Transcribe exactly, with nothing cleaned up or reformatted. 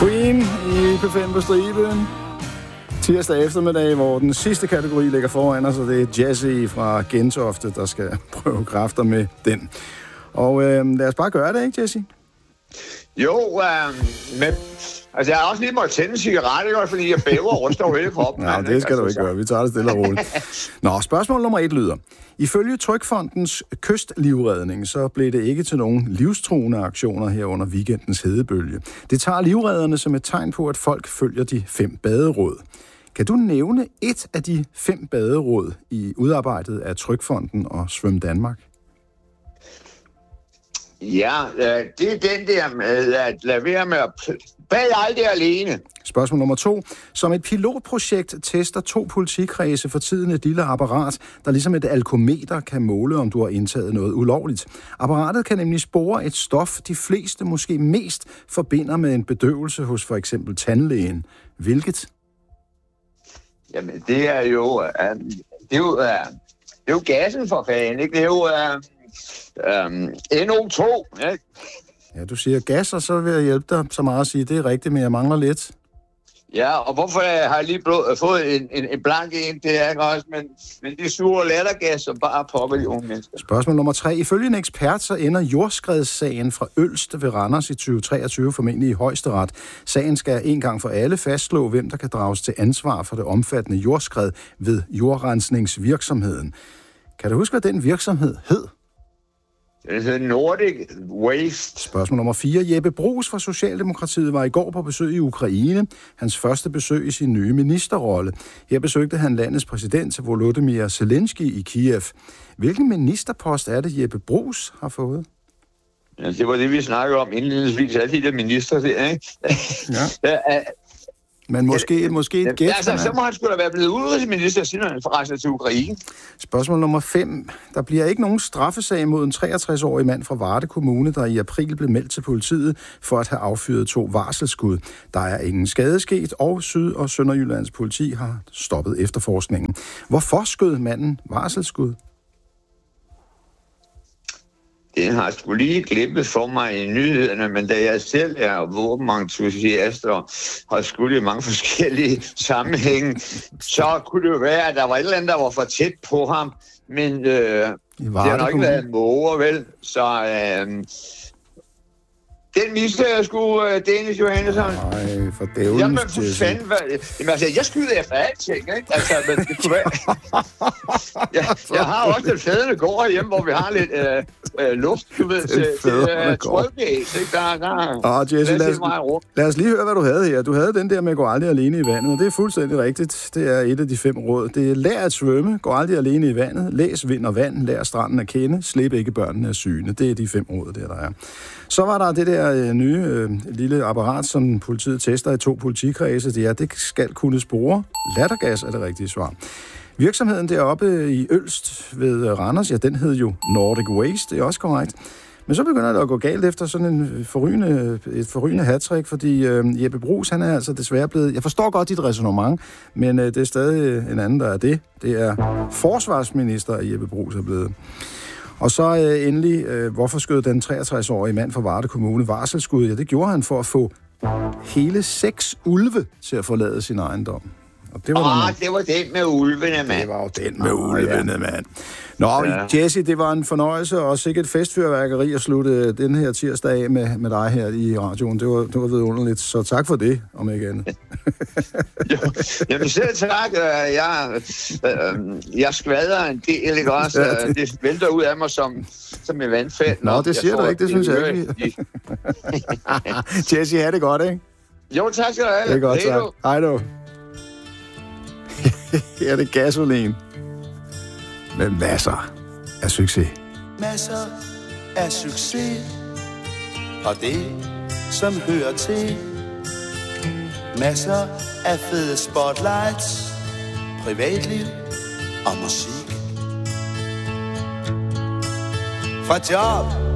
Queen i P fem på striben. Tirsdag eftermiddag, hvor den sidste kategori ligger foran os, og det er Jesse fra Gentofte, der skal prøve kræfter med den. Og øh, lad os bare gøre det, ikke Jesse? Jo, øh, men altså jeg har også lige måttet tænde en cigaret, fordi jeg bæver og ryster over hele kroppen. Nej, det skal du ikke gøre. Vi tager det stille og roligt. Nå, spørgsmål nummer et lyder. Ifølge Trygfondens kystlivredning, så blev det ikke til nogen livstruende aktioner her under weekendens hedebølge. Det tager livredderne som et tegn på, at folk følger de fem baderåd. Kan du nævne et af de fem baderåd i udarbejdet af Trygfonden og Svøm Danmark? Ja, øh, det er den der med at lade være med at bade aldrig alene. Spørgsmål nummer to. Som et pilotprojekt tester to politikredse for tiden et lille apparat, der ligesom et alkometer kan måle, om du har indtaget noget ulovligt. Apparatet kan nemlig spore et stof, de fleste måske mest forbinder med en bedøvelse hos for eksempel tandlægen. Hvilket? Jamen, det er jo, øh, det er jo, øh, det er jo gassen for fanden, ikke? Det er jo øh, øh, N O to, ikke? Ja, du siger gas, og så vil jeg hjælpe dig så meget at sige, det er rigtigt, men jeg mangler lidt. Ja, og hvorfor har jeg lige blå, fået en, en, en blank en, det er ikke også, men, men det suger lattergas, som bare popper de unge mennesker. Spørgsmål nummer tre. Ifølge en ekspert, så ender jordskredssagen fra Ølst ved Randers i tyve treogtyve formentlig i højesteret. Sagen skal en gang for alle fastslå, hvem der kan drages til ansvar for det omfattende jordskred ved jordrensningsvirksomheden. Kan du huske, hvad den virksomhed hed? Det hedder Nordic Waste. Spørgsmål nummer fire. Jeppe Bruus fra Socialdemokratiet var i går på besøg i Ukraine. Hans første besøg i sin nye ministerrolle. Her besøgte han landets præsident Volodymyr Zelensky i Kiev. Hvilken ministerpost er det, Jeppe Bruus har fået? Ja, det var det, vi snakkede om indledningsvis. Alle de der minister der, ikke? Ja. Men måske, måske et gæt. Ja, altså, så må han sgu da være blevet udenrigsminister, siden han forresten til Ukraine. Spørgsmål nummer fem. Der bliver ikke nogen straffesag mod en treogtres-årig mand fra Varde Kommune, der i april blev meldt til politiet for at have affyret to varselsskud. Der er ingen skade sket, og Syd- og Sønderjyllands politi har stoppet efterforskningen. Hvorfor skød manden varselsskud? Det har sgu lige glippet for mig i nyhederne, men da jeg selv er våbenentusiast og har skudt i mange forskellige sammenhænge, så kunne det jo være, at der var et eller andet, der var for tæt på ham. Men øh, det har nok ikke været måger, vel? Så øh, den miste jeg sgu uh, Dennis Johannesson. Nej, for dævlen. Jamen, for fanden, hvad... Jamen, altså, jeg skyder efter alting, ikke? Altså, men det kunne være... jeg, jeg har også den fædende gård hjemme, hvor vi har lidt øh, øh, luft, du ved, til, til øh, trykgæs, ikke? Der, der... Åh, Jesse, lad, os, lad os lige høre, hvad du havde her. Du havde den der med at gå aldrig alene i vandet, og det er fuldstændig rigtigt. Det er et af de fem råd. Det er lær at svømme, gå aldrig alene i vandet, læs vind og vand, lær stranden at kende, slip ikke børnene af syne. Det er de fem råd, der, der er. Så var der det der øh, nye øh, lille apparat, som politiet tester i to politikredse. Det er, det skal kunne spore. Lattergas er det rigtige svar. Virksomheden deroppe i Ølst ved Randers, ja, den hed jo Nordic Waste, det er også korrekt. Men så begynder det at gå galt efter sådan en forrygende, et forrygende hattrick, fordi øh, Jeppe Bruus, han er altså desværre blevet... Jeg forstår godt dit ræsonnement, men øh, det er stadig en anden, der er det. Det er forsvarsminister, Jeppe Bruus er blevet. Og så øh, endelig, øh, hvorfor skød den treogtres-årige mand fra Varde Kommune varselsskud? Ja, det gjorde han for at få hele seks ulve til at forlade sin ejendom. Og det var, Åh, man... det var den med ulvene, mand. Det var jo den med oh, ulvene, ja. mand. Nå, ja. Jesse, det var en fornøjelse og sikkert festfyrværkeri at slutte den her tirsdag af med, med dig her i radioen. Det var, det var vidunderligt, så tak for det, om ikke andet. jo, jamen selv tak. Jeg, øh, jeg skvader en del, ikke også? Ja, det... det vælter ud af mig som, som et vandfald. Nå, det siger du ikke, det synes jeg ikke. Jesse, ha' det godt, ikke? Jo, tak skal du have. Det er godt, tak. Hej du. Her er det gasolin. Med masser af succes. Masser af succes. Og det, som hører til. Masser af fede spotlights. Privatliv og musik. Fra job